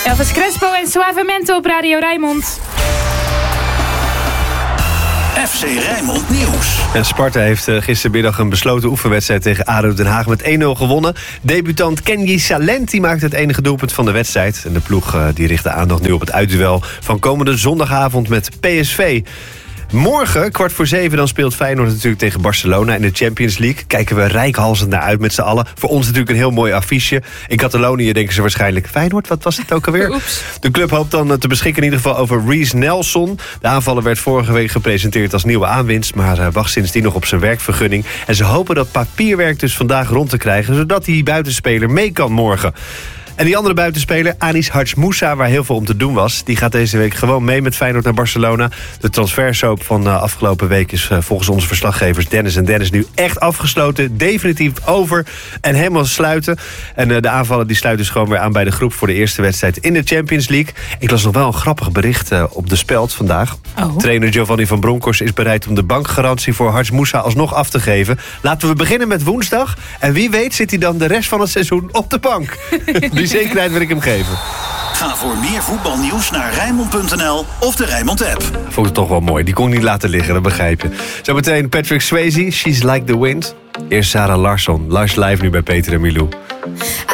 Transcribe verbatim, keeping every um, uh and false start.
Elvis Crespo en Suavemente op Radio Rijnmond. F C Rijnmond Nieuws. En Sparta heeft gistermiddag een besloten oefenwedstrijd tegen A D O Den Haag met één nul gewonnen. Debutant Kenji Salenti maakte het enige doelpunt van de wedstrijd. En de ploeg die richt de aandacht nu op het uitduel van komende zondagavond met P S V. Morgen, kwart voor zeven, dan speelt Feyenoord natuurlijk tegen Barcelona in de Champions League. Kijken we reikhalzend naar uit met z'n allen. Voor ons natuurlijk een heel mooi affiche. In Catalonië denken ze waarschijnlijk: Feyenoord, wat was het ook alweer? Oeps. De club hoopt dan te beschikken in ieder geval over Reece Nelson. De aanvaller werd vorige week gepresenteerd als nieuwe aanwinst, maar wacht sindsdien nog op zijn werkvergunning. En ze hopen dat papierwerk dus vandaag rond te krijgen, zodat die buitenspeler mee kan morgen. En die andere buitenspeler, Anis Hadjmoussa, waar heel veel om te doen was, die gaat deze week gewoon mee met Feyenoord naar Barcelona. De transfersoap van de afgelopen week is volgens onze verslaggevers Dennis en Dennis nu echt afgesloten. Definitief over en helemaal sluiten. En de aanvaller die sluit dus gewoon weer aan bij de groep voor de eerste wedstrijd in de Champions League. Ik las nog wel een grappig bericht op de Speld vandaag. Oh. Trainer Giovanni van Bronckhorst is bereid om de bankgarantie voor Hadjmoussa alsnog af te geven. Laten we beginnen met woensdag. En wie weet zit hij dan de rest van het seizoen op de bank. Die zekerheid wil ik hem geven. Ga voor meer voetbalnieuws naar Rijnmond punt n l of de Rijnmond-app. Vond het toch wel mooi. Die kon ik niet laten liggen, dat begrijp je. Zometeen Patrick Swayze, She's Like the Wind. Eerst Sarah Larsson. Lars live nu bij Peter en Milou.